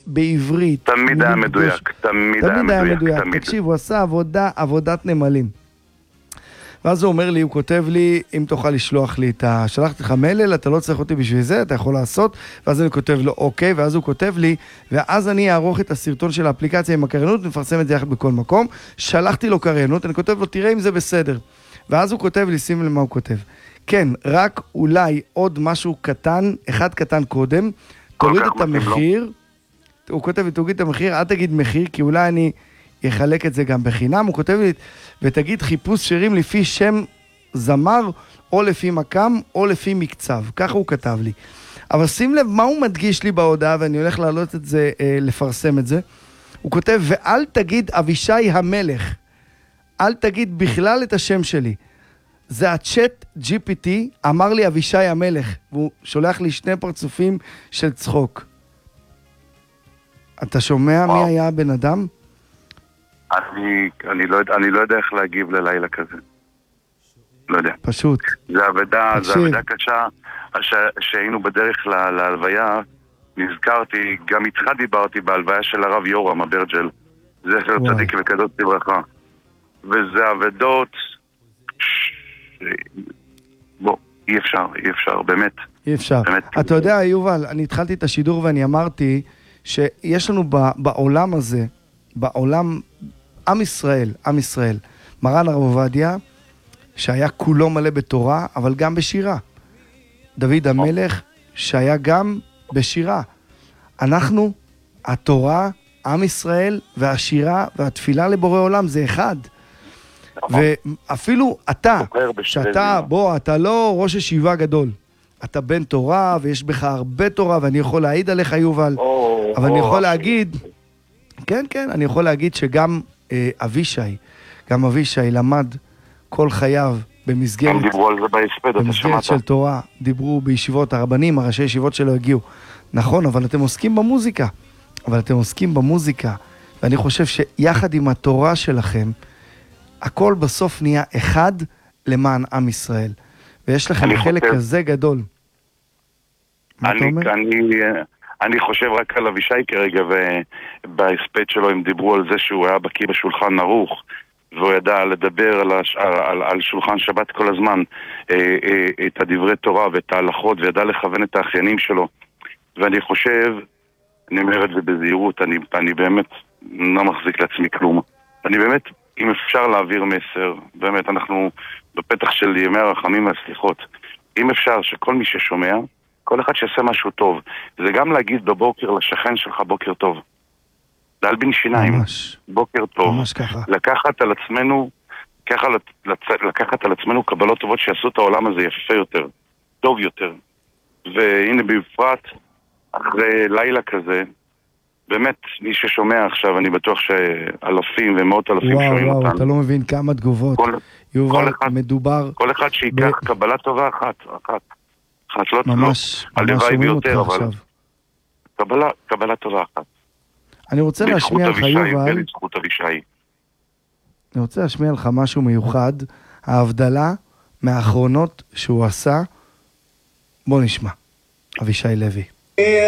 בעברית. תמיד היה מדויק, תמיד היה מדויק. תקשיב, הוא עשה עבודת נמלים. ואז הוא אומר לי, הוא כותב לי, אם תוכל לשלוח לי שלחתי לך מייל, אתה לא צריך אותי בשביל זה, אתה יכול לעשות, ואז אני כותב לו, אוקיי, ואז הוא כותב לי, ואז אני אערוך את הסרטון של האפליקציה עם הקריינות, נפרסם את זה יחד בכל מקום, שלחתי לו קריינות, אני כותב לו, תראה אם זה בסדר. ואז הוא כותב לי, שים למה הוא כותב. כן, רק אולי עוד משהו קטן, אחד קטן קודם, תוריד את המחיר, הוא כותב לי, תוריד את המחיר, אל תגיד מחיר, כי אולי אני יחלק את זה גם בחינם, הוא כותב לי, ותגיד חיפוש שירים לפי שם זמר, או לפי מקם, או לפי מקצב. ככה הוא כתב לי. אבל שים לב מה הוא מדגיש לי בהודעה, ואני הולך להעלות את זה, לפרסם את זה. הוא כותב, ואל תגיד אבישי המלך. אל תגיד בכלל את השם שלי. זה הצ'אט GPT, אמר לי אבישי המלך, והוא שולח לי שני פרצופים של צחוק. אתה שומע מי היה הבן אדם? אני לא יודע איך להגיב ללילה כזה. לא יודע. פשוט. זה עבודה קשה. שהיינו בדרך להלוויה, נזכרתי, גם איתך דיברתי בהלוויה של הרב יורם אברג'ל. זכר צדיק וקדוש לברכה. וזה עבודות... בוא, אי אפשר, באמת. אי אפשר. אתה יודע, יובל, אני התחלתי את השידור ואני אמרתי שיש לנו בעולם הזה, בעולם עם ישראל, מרן הרב עובדיה, שהיה כולו מלא בתורה, אבל גם בשירה. דוד המלך, שהיה גם בשירה. אנחנו, התורה, עם ישראל, והשירה, והתפילה לבורא עולם, זה אחד. ואפילו אתה, אתה לא ראש ישיבה גדול. אתה בן תורה, ויש בך הרבה תורה, ואני יכול להעיד עליך, יובל. אבל אני יכול להגיד, כן, אני יכול להגיד שגם אבישי למד כל חייו במסגרת של תורה, דיברו בישיבות הרבנים, הראשי ישיבות שלו הגיעו. נכון, אבל אתם עוסקים במוזיקה, ואני חושב שיחד עם התורה שלכם, הכל בסוף נהיה אחד למען עם ישראל. ויש לכם חלק כזה גדול. מה אתה אומר? אני חושב רק על אבישי כרגע, ובהספד שלו הם דיברו על זה שהוא היה בקיא בשולחן ערוך, והוא ידע לדבר על שולחן שבת כל הזמן, את הדברי תורה ואת ההלכות, וידע לכוון את האחיינים שלו. ואני חושב, אני אומר את זה בזהירות, אני באמת לא מחזיק לעצמי כלום. אני באמת, אם אפשר להעביר מסר, באמת אנחנו בפתח של ימי הרחמים והסליחות, אם אפשר שכל מי ששומע, כל אחד שיעשה משהו טוב, זה גם להגיד בבוקר לשכן שלך בוקר טוב. להלבין שיניים, ממש, בוקר טוב. ממש ככה. לקחת על עצמנו קבלות טובות שיעשו את העולם הזה יפה יותר, טוב יותר. והנה בפרט, אחרי לילה כזה, באמת, מי ששומע עכשיו, אני בטוח שאלפים ומאות אלפים שומעים אותנו. וואו, אתה לא מבין כמה תגובות. יובל, מדובר... כל אחד שיקח קבלה טובה אחת. לא ממש שומעים אותך עכשיו. קבלה טובה אחת. אני רוצה להשמיע לך, יובל... בזכות אבישי. אני רוצה להשמיע לך משהו מיוחד, ההבדלה מהאחרונות שהוא עשה. בוא נשמע. אבישי לוי.